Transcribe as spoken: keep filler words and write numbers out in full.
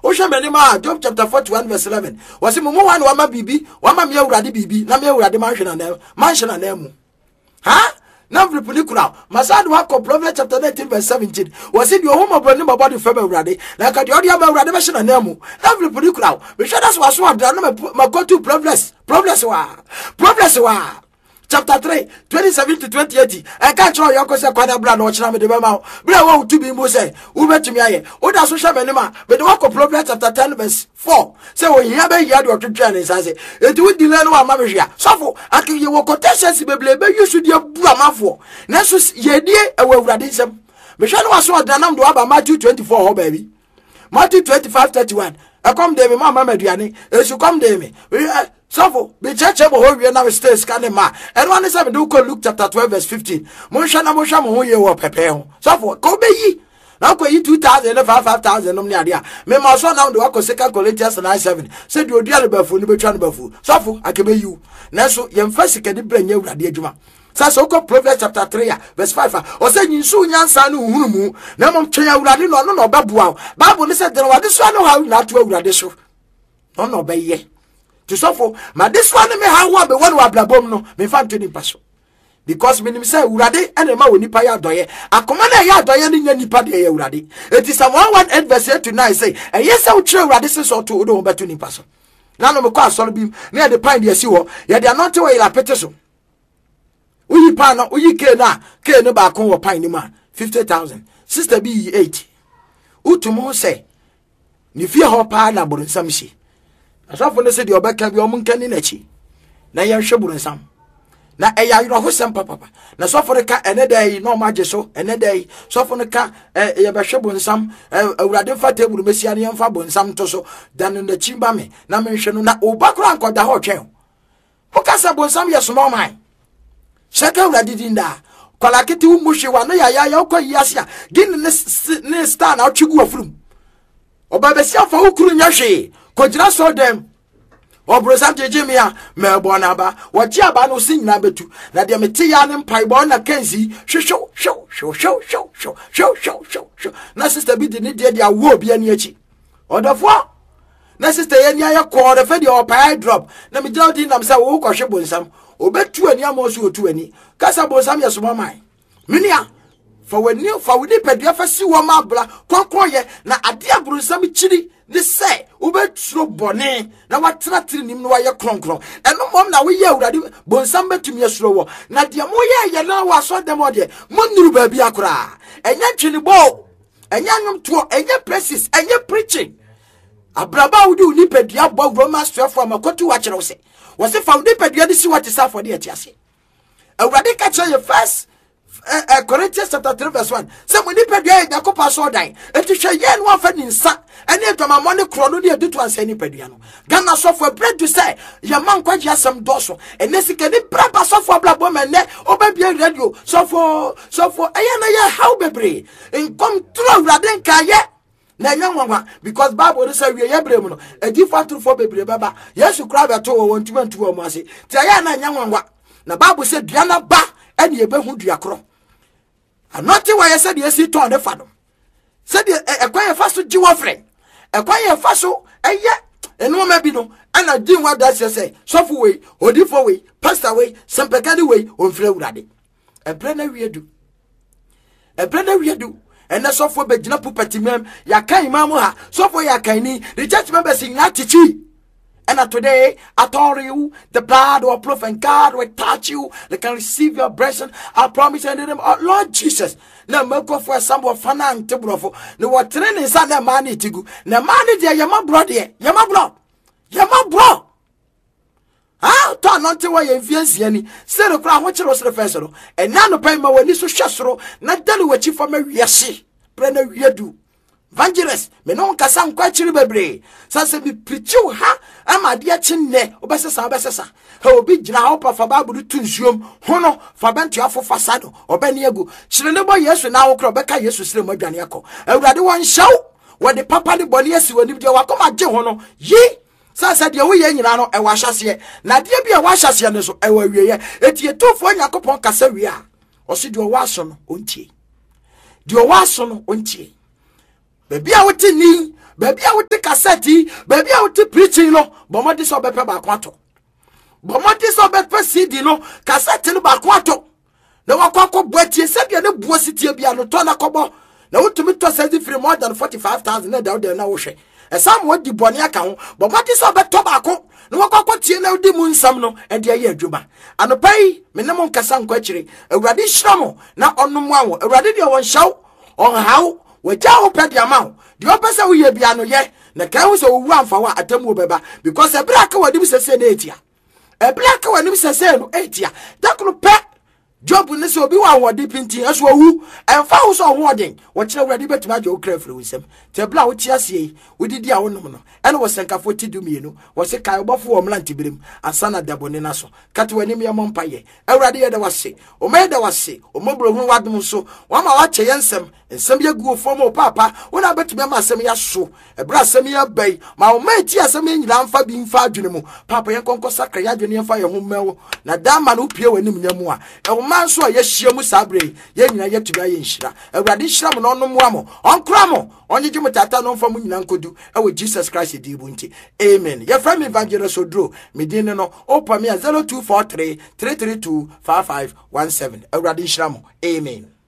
Osha menima Job chapter forty-one verse eleven. Wasi mumu wanu wama bibi, wama miya uradi bibi, na miya uradi mansion na nemu, mansion na nemu. Ha? Na mflipuni kuna. Masadu wako Proverbs chapter nineteen verse seventeen. Wasi diyo humo brani mabadi febe uradi. Na kati yodi yama uradi mansion na nemu. Na mflipuni kuna. Mishada swasu wa mdana ma go to Proverbs. Proverbs wa. Proverbs wa. Chapter three, twenty-seven to twenty-eight. I can't show you because I can't have blood or channel with the mouth. But I want to be Mose. Who met me? What does social menema? But the work of Proverbs chapter ten, verse four. So when you have a yard or two channels, I say, it would delay no Mamma. So for I can you walk contestants, baby, you should be a Bramafo. Nessus, ye dear, a well radism. Michelle was so done to have Matthew twenty-four, baby. Matthew twenty-five, thirty-one. I come there, Mamma Mediani, as you come there, me. So, be church able we now stay scanning ma. And one is seven do Luke chapter twelve verse fifteen. Monshana Mosham who you were pepe. So for go be ye. Now go ye two thousand and five five thousand no idea. Me my son now do a second Corinthians nine seven. Said you dear befu, you be trying befu. So for I can be you. Neso yem first can bring you radiajuma. So go Proverbs chapter three verse five. Or say you soon yansan humu. Namum chaya uradi no no babu. Bible said there was this one how not to radiso. No no be ye. To suffer, ma this one me how one be one wa blabom no me fan to nipa because me nim say urade and ma woni pa ya doye akoma na ya doye ni nya nipa de ya urade it is one one eight verse eight to nine say e yes say utre urade se so to do beto nipa so na no me kwa asoro bi me de pan de asi ho ye de not we la pete so uyi pan no uyi ke na ke no ba kon wo pan ni ma fifty thousand sister be eight utumo say ni fie ho pa na boronsam shi asafo ne se de obeka bi omunkani nachi na ye hweburu nsam na eya yiro hosem papa na sofo ne ka ene dai no maje so ene dai sofo ne ka ye be hwebu nsam awurade fa teburu mesia ne yemfa bo nsam to so dan na chimba me na me hwe no na obakura ankoda ho twen ho kasa bo nsam ye so man shaka awurade dinda kwala kiti umuhwe wa no ya ya ya ko yiasia gin ne ne star na otwigu afurum obabesia fa ukuru nyahwe Kojira so dem obrosam jejemia me bona ba waji aba no sin na betu na de mete ya ne mpai bo na kansi hwehwo hwo hwo hwo hwo hwo hwo hwo na sister bi de ne de dia wo bia ne achi odofo na sister ye nia ye ko de fe de opai drop na me jodi nam say wo ko hwe bonsam obetu ani amoso otu ani kasa bonsam ye so man minia fa wani fa wudi pedua fa si wo ma bla konkon ye na ade abronsam chiri this say ubetro bone na watena tiri nim no waye kronkron eno mom na we ye awurade bonsam betumi asuro wo na de mo ye ye na wa so dem ode monuru ba bi akora enya twini bo enya nwom to enya praises enya preaching abraba wudi uni pedua bo Romans twelve amakotu wa kire wo se wo se fa wudi pedua de si what is for the atiase awurade ka kire ye first Uh, uh, Corinthians chapter three verse one. Say when you pay the yakopa so die. Et you shall yen one fan in sa. And yet my money chrono dear do to answer any pediano. Gana so for bread to say. Your man quite just some dorsal. And this can be proper so for black woman net. Or baby radio. So for so for ayana how baby. And come through Raden Kaya. Na young one because Bible say we are able a different to for baby baba. Yes, you cry at all one to one to a mercy. Tiana young one. Na Bible said Diana ba and ye be who diacro. And nothing why I said yes, he turned the father. Said a quiet fast to Jew friend. A quiet faso, and yet, and no maybe no, and I didn't what that say. Soft way, or different way, passed away, some peccady way, on flow ready. A planner we do. A planner we do. And the software be jina pupati mem, ya kai mamuha, software ya kaini, the church members sing atichi. And today, I told you, the blood will proof and God will touch you. They can receive your blessing. I promise you in the name of Lord Jesus. Now, make for some of Fanan Tibrofo. No, what training is that money to go. Now, money there, you're my brother, you're my bro. You're my bro. Ah, turn on to why you fancy any. Say the crowd, what you was the first. And now, the payment when this was shasro, not tell you what you for me, yes, Brenner, you do. Evangelist, me no kasam kwa chiri bebre. Sanse bi preachu ha, ama dia chinne, obesesa obesesa. He obi jina hopa fa Bible tu nsuom, hono fa bentu afo fasado, obeni egu. Chire ne bo Yesu na wo kro beka Yesu sire mo adwane akọ. Awurade won hyew, wo de papa de boni asi woni de wakoma gye hono. Yi sanse de wo ye nyina no e wa hyase. Na de bi e wa hyase ne so e wa wieye. Eti etofo Yakobon kasa wi a. Osi de wo aso no ontie. De wo aso no ontie. Baby, I would ni baby a wote cassette baby a wote preaching no bomodi so bepe ba kwato bomodi so bepe C D no cassette no ba kwato na wakoko boatie se de ne buo sitie bia no to na kobo na wotumi to send free more than forty-five thousand na da de na wo hwe esam wo di bone aka ho bomodi so beto ba ko na wakoko tie na odi mu nsam no e de ye adwuma anopai me ne mo nkasa nkwa kire awurade hyiramo na onom awo awurade de won hyaw on haw waja wo pedi amaw de opese wo ye bia no ye na kan wo so wo amfa wa atamu beba because e bra ka wadi bi sese na etia e bra ka wadi bi sese no etia dakunu pe Job ne so bi wa wodi pinti aso wu emfa wo so ho odin wo kire wurade betuma je wo kra firi wisem te bla wo tia sie wo didi a wonom no ene wo senkafo ti dumienu wo se kai obofo wo mlanti birim asana dabone na so kate wani me mompaye awurade ye da wase o me da wase o mobro hu wadom so wo ma wa che yensem ensem ye guo fo mo papa wo na betuma ma asem ya so e bra asem ya bai ma wo ma ti asem nyira mfa bi mfa adwene mu papa ye konko sakra ya adwene mfa ye ho mewo na dama no pie wani mnyamu a e manso ye hia mu sabre ye nyina ye tuba ye nhira awurade hira mo no no mo onkra mo onye gimu tata no mfa mu nyina nkodu e wo Jesus Christ di bunti amen ye from evangelist Odro medin no opa me zero two four three three three two five five one seven awurade hira mo amen.